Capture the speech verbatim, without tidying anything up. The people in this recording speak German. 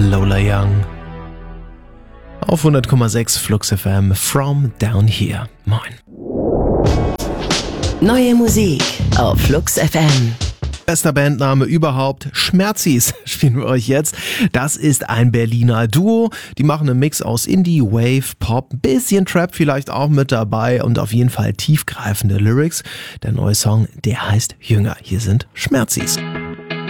Lola Young. Auf hundert Komma sechs Flux F M, From Down Here. Moin. Neue Musik auf Flux F M. Bester Bandname überhaupt, Schmerzis spielen wir euch jetzt. Das ist ein Berliner Duo. Die machen einen Mix aus Indie, Wave, Pop, ein bisschen Trap vielleicht auch mit dabei und auf jeden Fall tiefgreifende Lyrics. Der neue Song, der heißt Jünger. Hier sind Schmerzis.